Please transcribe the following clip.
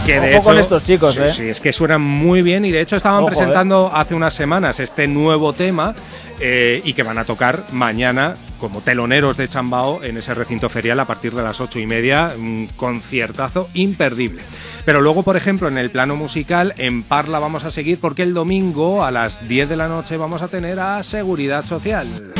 Que de Ojo hecho, con estos chicos, sí, sí, es que suenan muy bien y de hecho estaban presentando hace unas semanas este nuevo tema y que van a tocar mañana como teloneros de Chambao en ese recinto ferial a partir de las 8:30, un conciertazo imperdible. Pero luego, por ejemplo, en el plano musical, en Parla vamos a seguir porque el domingo a las 10 de la noche vamos a tener a Seguridad Social.